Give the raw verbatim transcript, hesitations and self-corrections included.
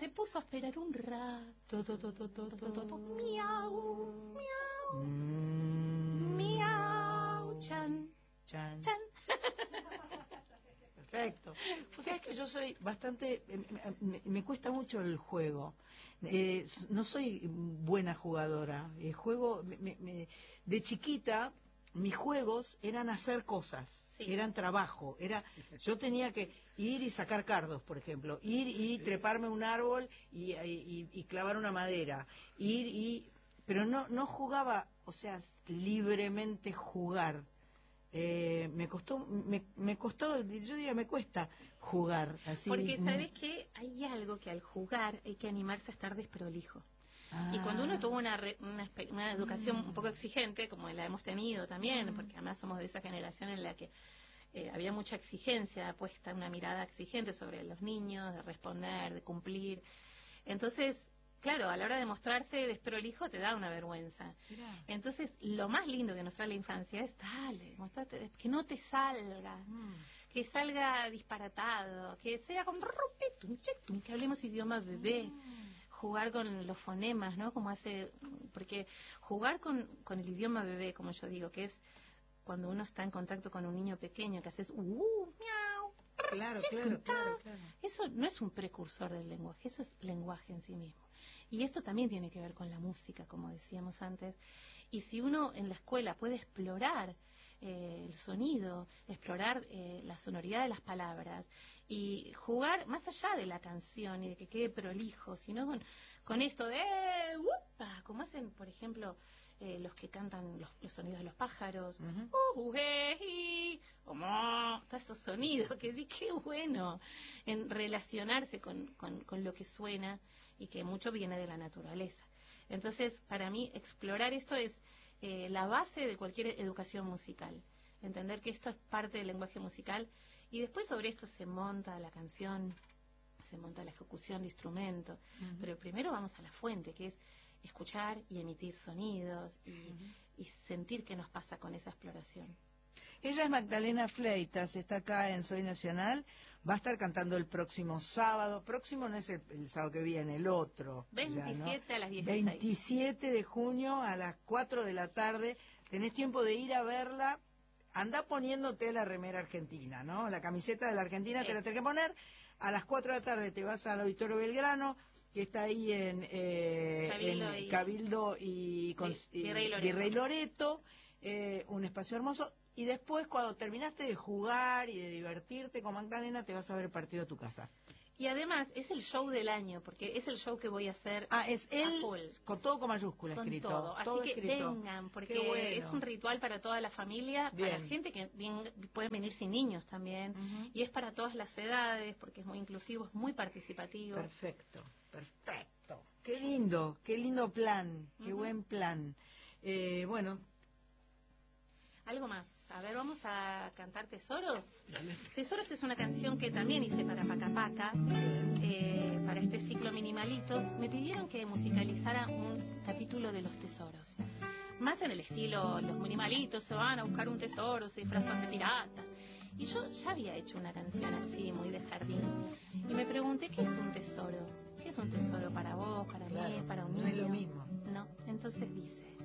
se puso a esperar un rato, to, to, to, to, to, to, to, miau, miau, mm. miau, chan, chan, chan. Perfecto. Vos sabés que yo soy bastante, me, me cuesta mucho el juego. Eh, no soy buena jugadora. El juego, me, me, de chiquita, mis juegos eran hacer cosas, sí. eran trabajo. Era, yo tenía que ir y sacar cardos, por ejemplo, ir y treparme un árbol y, y, y clavar una madera, ir y, pero no, no jugaba, o sea, libremente jugar. Eh, me costó, me, me costó, yo diría me cuesta jugar así. Porque sabes que hay algo que al jugar hay que animarse a estar desprolijo. Ah. Y cuando uno tuvo una, re, una, una educación mm. un poco exigente, como la hemos tenido también, mm. porque además somos de esa generación en la que eh, había mucha exigencia puesta, una mirada exigente sobre los niños, de responder, de cumplir. Entonces, claro, a la hora de mostrarse desprolijo te da una vergüenza. ¿Será? Entonces, lo más lindo que nos trae la infancia es, dale, mostrate, que no te salga, mm. que salga disparatado, que sea con que hablemos idioma bebé, mm. jugar con los fonemas, ¿no? Como hace, porque jugar con, con el idioma bebé, como yo digo, que es cuando uno está en contacto con un niño pequeño, que haces, uh, miau, claro, claro, claro, claro. Eso no es un precursor del lenguaje, eso es lenguaje en sí mismo. Y esto también tiene que ver con la música, como decíamos antes. Y si uno en la escuela puede explorar eh, el sonido, explorar eh, la sonoridad de las palabras y jugar más allá de la canción y de que quede prolijo, sino con, con esto de eh, upa, como hacen, por ejemplo, eh, los que cantan los, los sonidos de los pájaros, uh-huh. uh, hey, hey, oh, todos estos sonidos, que sí, qué bueno, en relacionarse con, con, con lo que suena y que mucho viene de la naturaleza. Entonces, para mí, explorar esto es eh, la base de cualquier educación musical. Entender que esto es parte del lenguaje musical y después sobre esto se monta la canción, se monta la ejecución de instrumentos. Uh-huh. Pero primero vamos a la fuente, que es escuchar y emitir sonidos y, uh-huh. y sentir qué nos pasa con esa exploración. Ella es Magdalena Fleitas, está acá en Soy Nacional, va a estar cantando el próximo sábado, próximo no es el, el sábado que viene, el otro. veintisiete ya, ¿no? A las dieciséis. veintisiete de junio a las cuatro de la tarde, tenés tiempo de ir a verla, anda poniéndote la remera argentina, ¿no? La camiseta de la Argentina es. Te la tenés que poner, a las cuatro de la tarde te vas al Auditorio Belgrano, que está ahí en, eh, Cabildo, en y... Cabildo y, con, y Virrey Loreto, Virrey Loreto eh, un espacio hermoso. Y después, cuando terminaste de jugar y de divertirte con Magdalena, te vas a ver el partido a tu casa. Y además, es el show del año, porque es el show que voy a hacer ah, es él, a full. Con todo con mayúscula con escrito. Todo. Así todo que escrito. vengan, porque bueno. es un ritual para toda la familia, Bien. para gente que bien, pueden venir sin niños también. Uh-huh. Y es para todas las edades, porque es muy inclusivo, es muy participativo. Perfecto, perfecto. Qué lindo, qué lindo plan, qué uh-huh. buen plan. Eh, bueno... Algo más. A ver, vamos a cantar Tesoros. Dale. Tesoros es una canción que también hice para Paca Paca, eh, para este ciclo Minimalitos. Me pidieron que musicalizara un capítulo de los tesoros. Más en el estilo, los minimalitos se van a buscar un tesoro, se disfrazan de piratas. Y yo ya había hecho una canción así, muy de jardín. Y me pregunté, ¿qué es un tesoro? ¿Qué es un tesoro para vos, para claro, mí, para un niño? No es lo mismo. No, entonces dice...